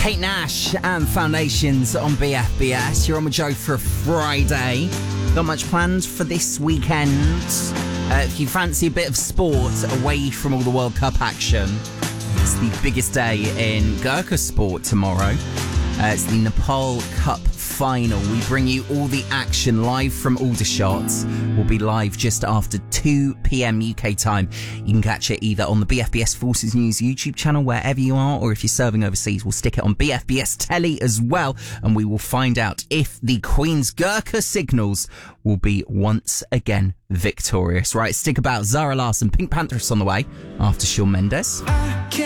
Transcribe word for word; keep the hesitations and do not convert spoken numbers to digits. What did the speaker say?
Kate Nash and Foundations on B F B S. You're on with Joe for a Friday. Not much planned for this weekend. Uh, if you fancy a bit of sport away from all the World Cup action, it's the biggest day in Gurkha sport tomorrow. Uh, it's the Nepal Cup final. We bring you all the action live from Aldershot. We'll be live just after two p.m. U K time. You can catch it either on the B F B S Forces News YouTube channel, wherever you are, or if you're serving overseas, we'll stick it on B F B S Telly as well, and we will find out if the Queen's Gurkha Signals will be once again victorious. Right, stick about. Zara Larsson, Pink Panthers on the way after Shawn Mendes.